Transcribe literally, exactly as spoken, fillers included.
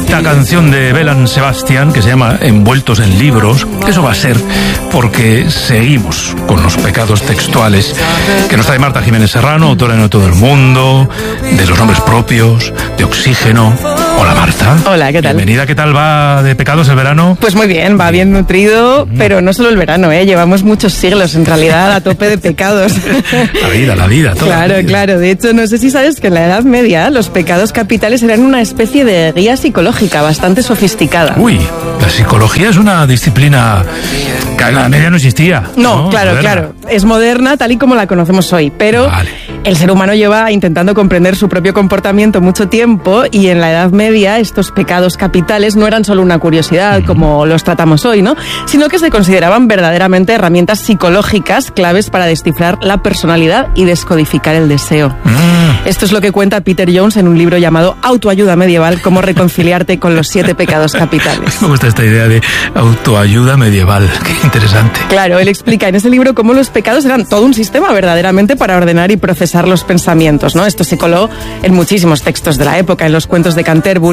bonita canción de Belle Sebastian que se llama Envueltos en libros, que eso va a ser porque seguimos con los pecados textuales que nos trae Marta Jiménez Serrano, autora de No todo el mundo, de los nombres propios, de Oxígeno. Hola, Marta. Hola, ¿qué tal? Bienvenida. ¿Qué tal va de pecados el verano? Pues muy bien, va bien nutrido, mm. pero no solo el verano, ¿eh? Llevamos muchos siglos en realidad a tope de pecados. La vida, la vida, todo. Claro, vida. claro. De hecho, no sé si sabes que en la Edad Media los pecados capitales eran una especie de guía psicológica bastante sofisticada. Uy, la psicología es una disciplina que en la Edad Media no existía. No, ¿no? claro, Moderna. claro. Es moderna tal y como la conocemos hoy, pero vale. el ser humano lleva intentando comprender su propio comportamiento mucho tiempo y en la Edad Media estos pecados capitales no eran solo una curiosidad, mm. como los tratamos hoy, ¿no? Sino que se consideraban verdaderamente herramientas psicológicas claves para descifrar la personalidad y descodificar el deseo. Mm. Esto es lo que cuenta Peter Jones en un libro llamado Autoayuda Medieval, cómo reconciliarte con los siete pecados capitales. Me gusta esta idea de autoayuda medieval, qué interesante. Claro, él explica en ese libro cómo los pecados eran todo un sistema verdaderamente para ordenar y procesar los pensamientos, ¿no? Esto se coló en muchísimos textos de la época, en los cuentos de Canterbury.